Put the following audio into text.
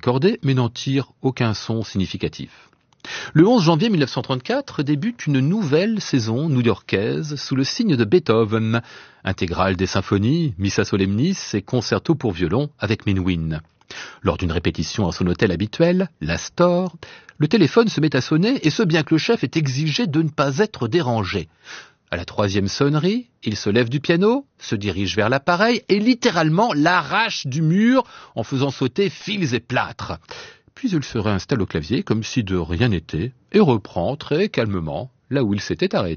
accordé, mais n'en tire aucun son significatif. Le 11 janvier 1934 débute une nouvelle saison new-yorkaise sous le signe de Beethoven, intégrale des symphonies, Missa Solemnis et concerto pour violon avec Menuhin. Lors d'une répétition à son hôtel habituel, l'Astor, le téléphone se met à sonner et ce bien que le chef est exigé de ne pas être dérangé. À la 3e sonnerie, il se lève du piano, se dirige vers l'appareil et littéralement l'arrache du mur en faisant sauter fils et plâtres. Puis il se réinstalle au clavier comme si de rien n'était et reprend très calmement là où il s'était arrêté.